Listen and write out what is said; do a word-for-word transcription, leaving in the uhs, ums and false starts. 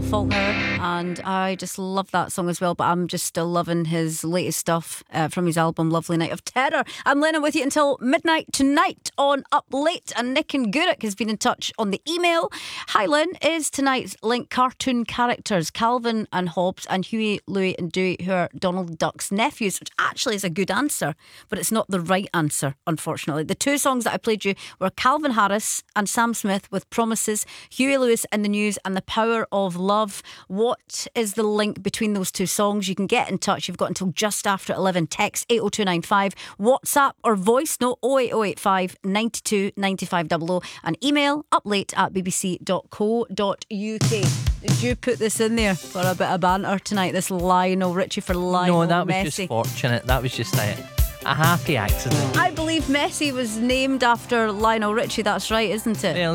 Faulkner, and I just love that song as well. But I'm just still loving his latest stuff uh, from his album Lovely Night of Terror. I'm Lena with you until midnight tonight on Up Late, and Nick and Guruk has been in touch on the email. Hi Lynn, is tonight's link cartoon characters Calvin and Hobbes and Huey, Louie and Dewey, who are Donald Duck's nephews? Which actually is a good answer, but it's not the right answer, unfortunately. The two songs that I played you were Calvin Harris and Sam Smith with Promises, Huey Lewis and the News and The Power of Love. What is the link between those two songs? You can get in touch. You've got until just after eleven. Text eight oh two nine five, WhatsApp or voice note oh eight oh eight five, nine two nine five double oh, and email uplate at b b c dot co dot u k. Did you put this in there for a bit of banter tonight? This Lionel Richie for Lionel No, that was Messi. just fortunate. That was just a, a happy accident. I believe Messi was named after Lionel Richie. That's right, isn't it? Well,